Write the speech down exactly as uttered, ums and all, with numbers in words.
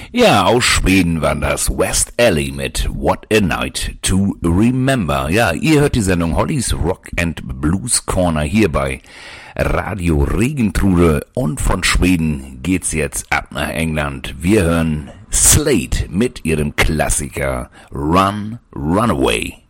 Ja, aus Schweden war das West Alley mit What a Night to Remember. Ja, ihr hört die Sendung Hollys Rock and Blues Corner hier bei Radio Regentrude und von Schweden geht's jetzt ab nach England. Wir hören Slade mit ihrem Klassiker Run, Runaway.